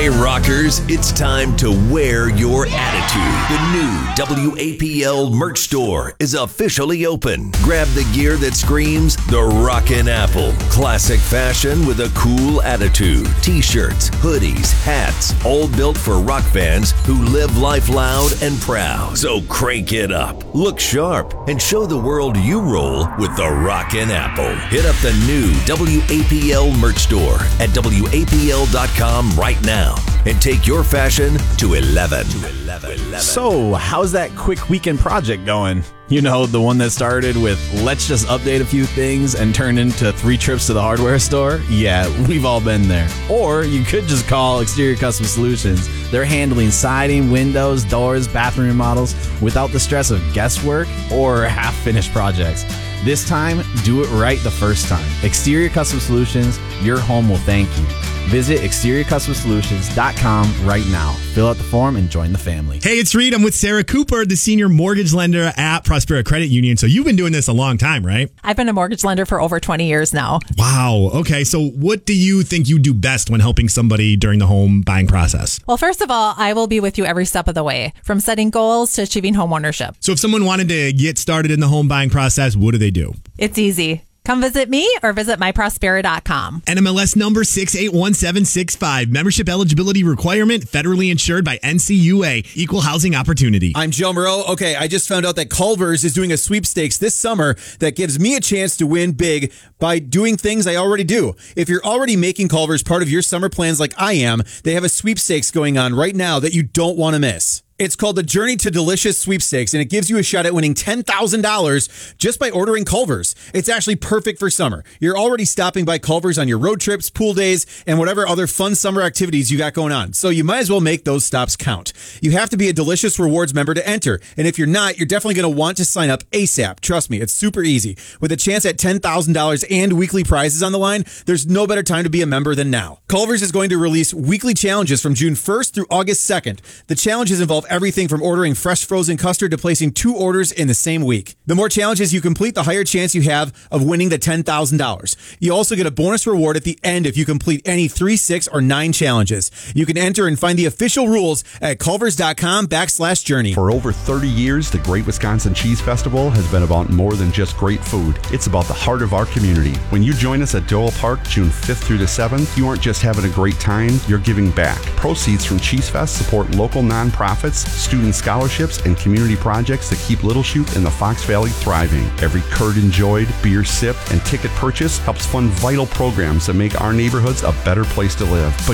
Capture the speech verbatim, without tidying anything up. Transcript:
Hey rockers, it's time to wear your attitude. The new W A P L merch store is officially open. Grab the gear that screams the Rockin' Apple. Classic fashion with a cool attitude. T-shirts, hoodies, hats, all built for rock fans who live life loud and proud. So crank it up, look sharp, and show the world you roll with the Rockin' Apple. Hit up the new W A P L merch store at W A P L dot com right now and take your fashion to eleven. So, how's that quick weekend project going? You know, the one that started with let's just update a few things and turned into three trips to the hardware store? Yeah, we've all been there. Or you could just call Exterior Custom Solutions. They're handling siding, windows, doors, bathroom remodels without the stress of guesswork or half-finished projects. This time, do it right the first time. Exterior Custom Solutions, your home will thank you. Visit exterior custom solutions dot com right now. Fill out the form and join the family. Hey, it's Reed. I'm with Sarah Cooper, the senior mortgage lender at Prospera Credit Union. So you've been doing this a long time, right? I've been a mortgage lender for over twenty years now. Wow. Okay. So what do you think you do best when helping somebody during the home buying process? Well, first of all, I will be with you every step of the way, from setting goals to achieving home ownership. So if someone wanted to get started in the home buying process, what do they do? It's easy. Come visit me or visit my prospera dot com. N M L S number six eight one seven six five. Membership eligibility requirement. Federally insured by N C U A. Equal housing opportunity. I'm Joe Moreau. Okay, I just found out that Culver's is doing a sweepstakes this summer that gives me a chance to win big by doing things I already do. If you're already making Culver's part of your summer plans like I am, they have a sweepstakes going on right now that you don't want to miss. It's called the Journey to Delicious Sweepstakes, and it gives you a shot at winning ten thousand dollars just by ordering Culver's. It's actually perfect for summer. You're already stopping by Culver's on your road trips, pool days, and whatever other fun summer activities you got going on. So you might as well make those stops count. You have to be a Delicious Rewards member to enter, and if you're not, you're definitely going to want to sign up ASAP. Trust me, it's super easy. With a chance at ten thousand dollars and weekly prizes on the line, there's no better time to be a member than now. Culver's is going to release weekly challenges from June first through August second. The challenges involve everything from ordering fresh frozen custard to placing two orders in the same week. The more challenges you complete, the higher chance you have of winning the ten thousand dollars. You also get a bonus reward at the end if you complete any three, six, or nine challenges. You can enter and find the official rules at culvers.com backslash journey. For over thirty years, the Great Wisconsin Cheese Festival has been about more than just great food. It's about the heart of our community. When you join us at Dole Park June fifth through the seventh, you aren't just having a great time, you're giving back. Proceeds from Cheese Fest support local nonprofits, student scholarships, and community projects that keep Little Chute and the Fox Valley thriving. Every curd enjoyed, beer sipped, and ticket purchase helps fund vital programs that make our neighborhoods a better place to live. But